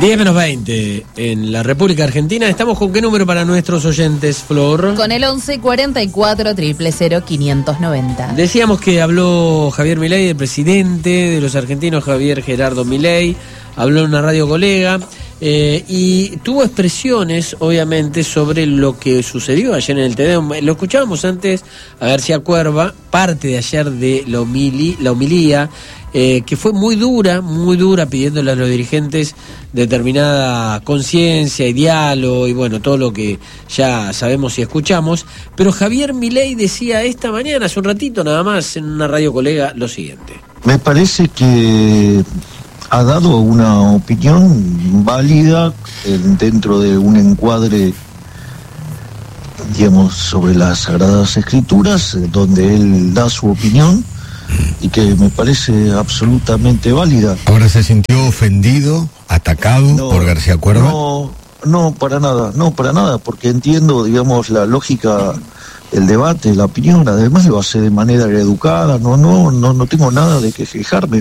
10 menos 20 en la República Argentina. ¿Estamos con qué número para nuestros oyentes, Flor? Con el 11 44 000 590. Decíamos que habló Javier Milei, el presidente de los argentinos, Javier Gerardo Milei. Habló en una radio colega y tuvo expresiones, obviamente, sobre lo que sucedió ayer en el Tedeum. Lo escuchábamos antes a García Cuerva, parte de ayer de la homilía, que fue muy dura, pidiéndole a los dirigentes determinada conciencia y diálogo y bueno, todo lo que ya sabemos y escuchamos. Pero Javier Milei decía esta mañana, hace un ratito nada más, en una radio colega, lo siguiente. Me parece que ha dado una opinión válida dentro de un encuadre, digamos, sobre las Sagradas Escrituras, donde él da su opinión y que me parece absolutamente válida. ¿Ahora se sintió ofendido, atacado por García Cuerva? No, para nada, porque entiendo, digamos, la lógica del debate, la opinión, además lo hace de manera educada, no tengo nada de que quejarme.